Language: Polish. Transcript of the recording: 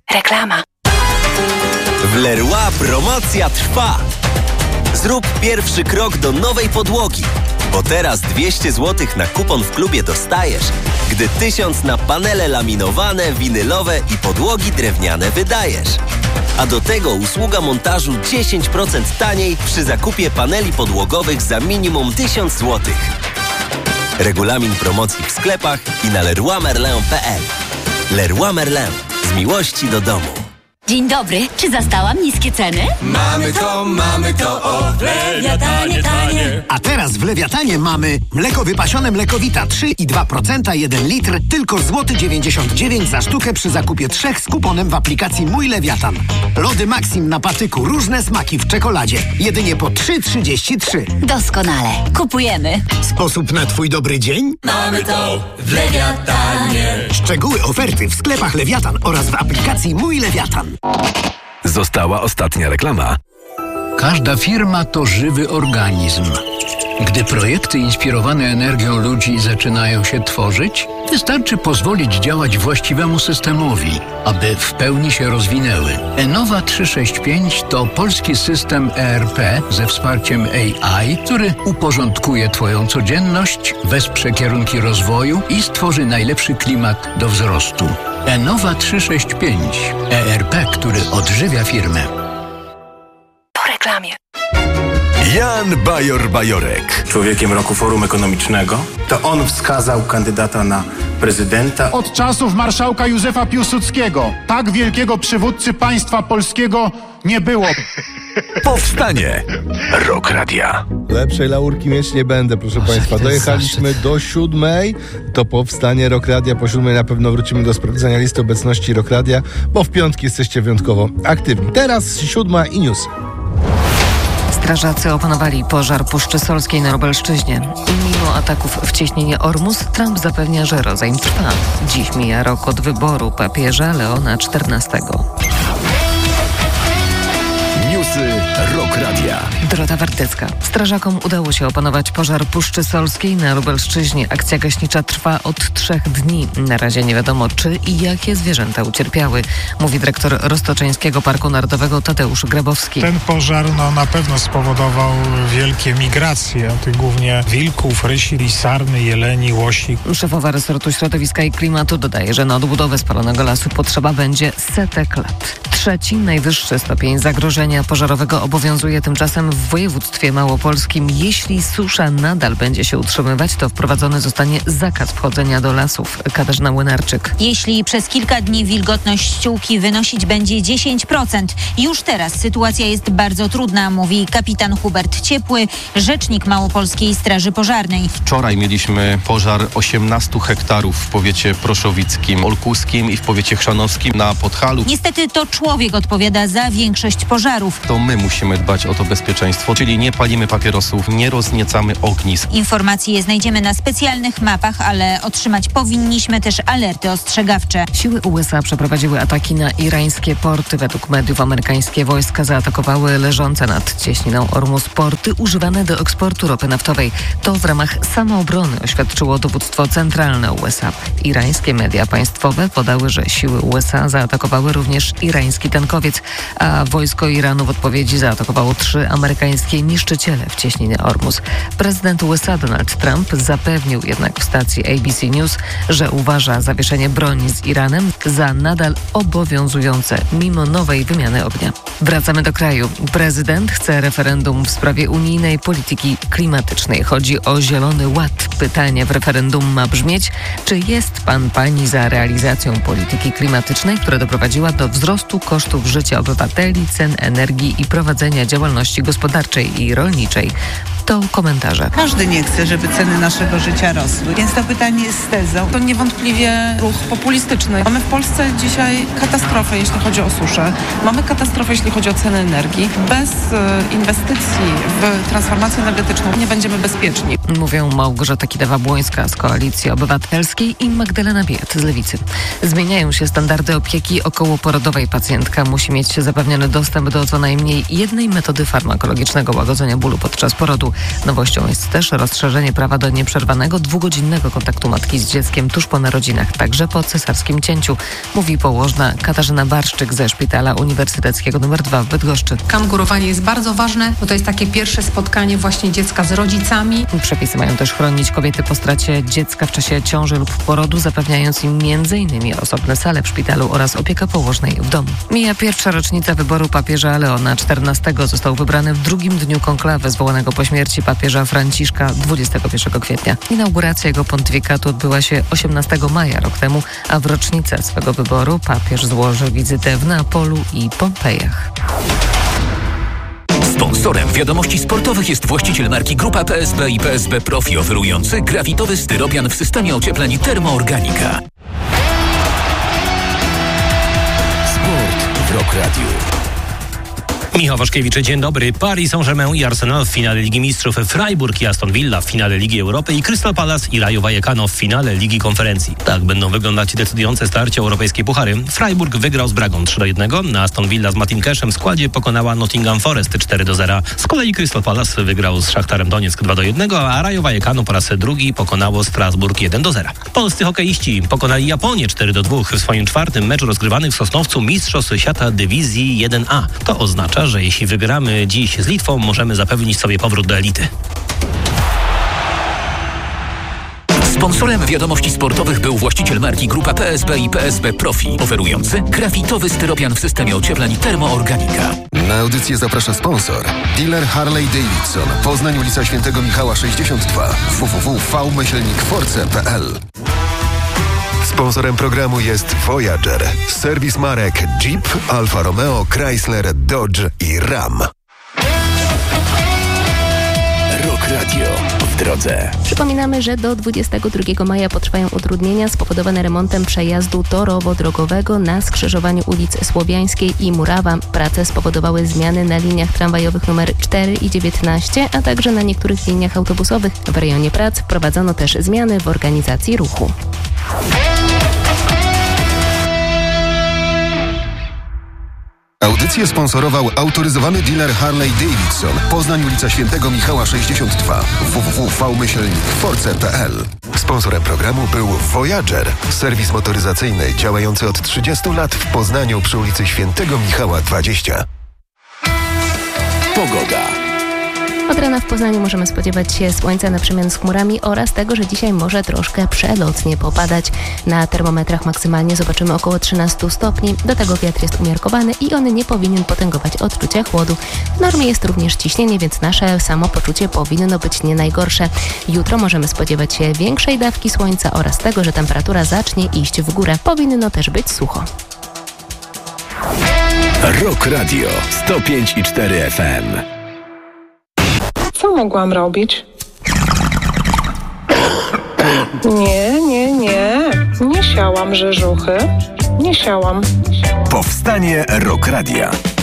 Reklama. W Leroy promocja trwa. Zrób pierwszy krok do nowej podłogi, bo teraz 200 zł na kupon w klubie dostajesz, gdy 1000 na panele laminowane, winylowe i podłogi drewniane wydajesz. A do tego usługa montażu 10% taniej przy zakupie paneli podłogowych za minimum 1000 zł. Regulamin promocji w sklepach i na leroymerlin.pl. Leroy Merlin. Z miłości do domu. Dzień dobry, czy zastałam niskie ceny? Mamy to, o, w Lewiatanie tanie. A teraz w Lewiatanie mamy mleko wypasione Mlekowita 3,2%, 1 litr, tylko złoty 99 za sztukę przy zakupie 3 z kuponem w aplikacji Mój Lewiatan. Lody Maxim na patyku, różne smaki w czekoladzie, jedynie po 3,33. Doskonale, kupujemy. Sposób na twój dobry dzień? Mamy to w Lewiatanie. Szczegóły oferty w sklepach Lewiatan oraz w aplikacji Mój Lewiatan. Została ostatnia reklama. Każda firma to żywy organizm. Gdy projekty inspirowane energią ludzi zaczynają się tworzyć, wystarczy pozwolić działać właściwemu systemowi, aby w pełni się rozwinęły. Enova 365 to polski system ERP ze wsparciem AI, który uporządkuje Twoją codzienność, wesprze kierunki rozwoju i stworzy najlepszy klimat do wzrostu. Enova 365. ERP, który odżywia firmę. Po reklamie. Jan Bajor-Bajorek. Człowiekiem roku Forum Ekonomicznego, to on wskazał kandydata na prezydenta. Od czasów marszałka Józefa Piłsudskiego tak wielkiego przywódcy państwa polskiego nie było. Powstanie. Rok Radia. Lepszej laurki mieć nie będę, proszę Państwa. Dojechaliśmy do 7. To powstanie Rok Radia. Po 7 na pewno wrócimy do sprawdzania listy obecności Rok Radia, bo w piątki jesteście wyjątkowo aktywni. Teraz 7 i news. Strażacy opanowali pożar Puszczy Solskiej na Lubelszczyźnie. Mimo ataków w cieśninie Ormus, Trump zapewnia, że rozejm trwa. Dziś mija rok od wyboru papieża Leona XIV. Newsy Rok Radia. Dorota Wartecka. Strażakom udało się opanować pożar Puszczy Solskiej na Lubelszczyźnie. Akcja gaśnicza trwa od 3 dni. Na razie nie wiadomo, czy i jakie zwierzęta ucierpiały, mówi dyrektor Roztoczeńskiego Parku Narodowego Tadeusz Grabowski. Ten pożar na pewno spowodował wielkie migracje, tych głównie wilków, rysi, sarny, jeleni, łosi. Szefowa resortu środowiska i klimatu dodaje, że na odbudowę spalonego lasu potrzeba będzie setek lat. 3. najwyższy stopień zagrożenia pożarowego obowiązuje tymczasem w województwie małopolskim. Jeśli susza nadal będzie się utrzymywać, to wprowadzony zostanie zakaz wchodzenia do lasów. Katarzyna Młynarczyk. Jeśli przez kilka dni wilgotność ściółki wynosić będzie 10%, już teraz sytuacja jest bardzo trudna, mówi kapitan Hubert Ciepły, rzecznik Małopolskiej Straży Pożarnej. Wczoraj mieliśmy pożar 18 hektarów w powiecie proszowickim, olkuskim i w powiecie chrzanowskim na Podhalu. Niestety to człowiek odpowiada za większość pożarów. To my musimy dbać o to bezpieczeństwo, czyli nie palimy papierosów, nie rozniecamy ognisk. Informacje znajdziemy na specjalnych mapach, ale otrzymać powinniśmy też alerty ostrzegawcze. Siły USA przeprowadziły ataki na irańskie porty. Według mediów amerykańskie wojska zaatakowały leżące nad cieśniną Ormus porty używane do eksportu ropy naftowej. To w ramach samoobrony, oświadczyło dowództwo centralne USA. Irańskie media państwowe podały, że siły USA zaatakowały również irański tankowiec, a wojsko Iranu w odpowiedzi zaatakowało 3 amerykańskie niszczyciele w cieśninie Ormus. Prezydent USA Donald Trump zapewnił jednak w stacji ABC News, że uważa zawieszenie broni z Iranem za nadal obowiązujące mimo nowej wymiany ognia. Wracamy do kraju. Prezydent chce referendum w sprawie unijnej polityki klimatycznej. Chodzi o Zielony Ład. Pytanie w referendum ma brzmieć, czy jest pani za realizacją polityki klimatycznej, która doprowadziła do wzrostu kosztów życia obywateli, cen energii i prowadzenia działalności gospodarczej i rolniczej. To komentarze. Każdy nie chce, żeby ceny naszego życia rosły, więc to pytanie jest z tezą. To niewątpliwie ruch populistyczny. Mamy w Polsce dzisiaj katastrofę, jeśli chodzi o suszę. Mamy katastrofę, jeśli chodzi o ceny energii. Bez inwestycji w transformację energetyczną nie będziemy bezpieczni. Mówią Małgorzata Kidawa-Błońska z Koalicji Obywatelskiej i Magdalena Biejat z Lewicy. Zmieniają się standardy opieki okołoporodowej. Pacjentka musi mieć zapewniony dostęp do co najmniej jednej metody farmakologicznego łagodzenia bólu podczas porodu. Nowością jest też rozszerzenie prawa do nieprzerwanego 2-godzinnego kontaktu matki z dzieckiem tuż po narodzinach, także po cesarskim cięciu, mówi położna Katarzyna Barszczyk ze Szpitala Uniwersyteckiego nr 2 w Bydgoszczy. Kangurowanie jest bardzo ważne, bo to jest takie pierwsze spotkanie właśnie dziecka z rodzicami. Przepisy mają też chronić kobiety po stracie dziecka w czasie ciąży lub porodu, zapewniając im m.in. osobne sale w szpitalu oraz opiekę położnej w domu. Mija pierwsza rocznica wyboru papieża Leona XIV. Został wybrany w drugim dniu konklawy zwołanego po śmierci papieża Franciszka 21 kwietnia. Inauguracja jego pontyfikatu odbyła się 18 maja rok temu, a w rocznicę swego wyboru papież złoży wizytę w Neapolu i Pompejach. Sponsorem wiadomości sportowych jest właściciel marki Grupa PSB i PSB Profi, oferujący grafitowy styropian w systemie ociepleń Termoorganika. Sport w Rock Radio. Michał Waszkiewicz, dzień dobry. Paris Saint-Germain i Arsenal w finale Ligi Mistrzów, Freiburg i Aston Villa w finale Ligi Europy i Crystal Palace i Rayo Vallecano w finale Ligi Konferencji. Tak będą wyglądać decydujące starcie europejskie puchary. Freiburg wygrał z Bragą 3-1, a Aston Villa z Martin Cashem w składzie pokonała Nottingham Forest 4-0. Z kolei Crystal Palace wygrał z Szachtarem Donieck 2-1, a Rayo Vallecano po raz drugi pokonało Strasburg 1-0. Polscy hokeiści pokonali Japonię 4-2 w swoim czwartym meczu rozgrywanym w Sosnowcu Mistrzostw Świata Dywizji 1A. To oznacza, że jeśli wygramy dziś z Litwą, możemy zapewnić sobie powrót do elity. Sponsorem wiadomości sportowych był właściciel marki Grupa PSB i PSB Profi, oferujący grafitowy styropian w systemie ociepleń Termoorganika. Na audycję zaprasza sponsor. Dealer Harley Davidson. Poznań, ulica Świętego Michała 62. www.v-force.pl. Sponsorem programu jest Voyager. Serwis marek Jeep, Alfa Romeo, Chrysler, Dodge i Ram. Rock Radio w drodze. Przypominamy, że do 22 maja potrwają utrudnienia spowodowane remontem przejazdu torowo-drogowego na skrzyżowaniu ulic Słowiańskiej i Murawa. Prace spowodowały zmiany na liniach tramwajowych nr 4 i 19, a także na niektórych liniach autobusowych. W rejonie prac wprowadzono też zmiany w organizacji ruchu. Audycję sponsorował autoryzowany dealer Harley Davidson. Poznań, ulica Świętego Michała 62. www.v-force.pl. Sponsorem programu był Voyager. Serwis motoryzacyjny działający od 30 lat w Poznaniu przy ulicy Świętego Michała 20. Pogoda. Od rana w Poznaniu możemy spodziewać się słońca na przemian z chmurami oraz tego, że dzisiaj może troszkę przelotnie popadać. Na termometrach maksymalnie zobaczymy około 13 stopni. Do tego wiatr jest umiarkowany i on nie powinien potęgować odczucia chłodu. W normie jest również ciśnienie, więc nasze samopoczucie powinno być nie najgorsze. Jutro możemy spodziewać się większej dawki słońca oraz tego, że temperatura zacznie iść w górę. Powinno też być sucho. Rock Radio 105,4 FM. Co mogłam robić? Nie. Nie siałam rzeżuchy. Nie siałam. Powstanie Rock Radia.